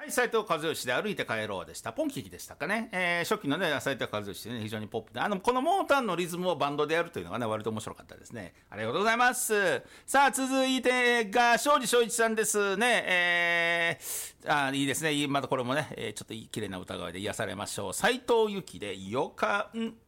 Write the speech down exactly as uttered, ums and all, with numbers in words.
はい、斉藤和義で歩いて帰ろうでした。ポンキキでしたかね。えー、初期のね、斉藤和義でね、非常にポップで、あの、このモータンのリズムをバンドでやるというのがね、割と面白かったですね。ありがとうございます。さあ、続いてが、庄司正一さんですね。えー、あ、いいですね。またこれもね、えー、ちょっと綺麗な歌声で癒されましょう。斉藤由貴で、よかん。